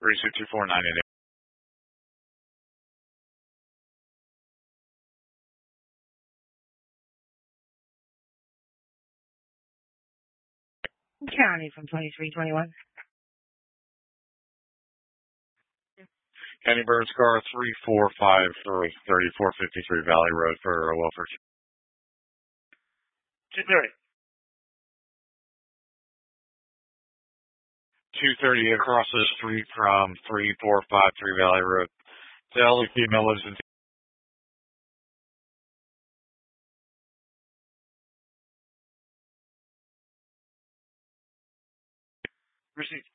3624988. County from 2321. County Burns car 3453, 3453 Valley Road for welfare. 230. 230 across the street from 3453 Valley Road. The elderly female lives in Received.